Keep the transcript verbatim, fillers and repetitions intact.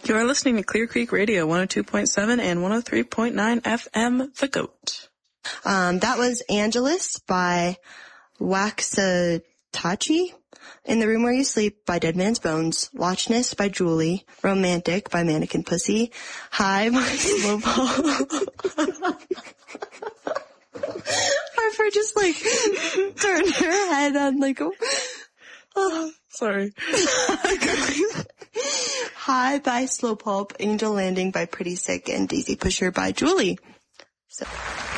You are listening to Clear Creek Radio, one oh two point seven and one oh three point nine F M, The Goat. Um, that was Angelus by Waxahachie, In the Room Where You Sleep by Dead Man's Bones, Lochness by Julie, Romantic by Mannequin Pussy, Hi by Slowpoke. Harper just like turned her head on like a... Oh, sorry. Hi by Slowpoke, Angel Landing by Pretty Sick, and Daisy Pusher by Julie. So...